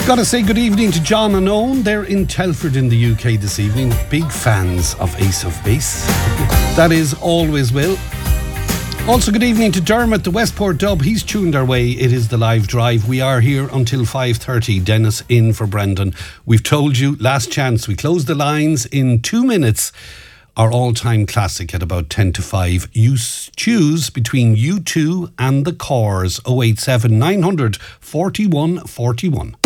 Got to say good evening to John and Owen. They're in Telford in the UK this evening. Big fans of Ace of Base. That is always will. Also, good evening to Dermot, the Westport Dub. He's tuned our way. It is the live drive. We are here until 5:30. Dennis in for Brendan. We've told you, last chance. We close the lines in 2 minutes. Our all-time classic at about 10 to 5. You choose between U2 and the Corrs. 087 900 41 41.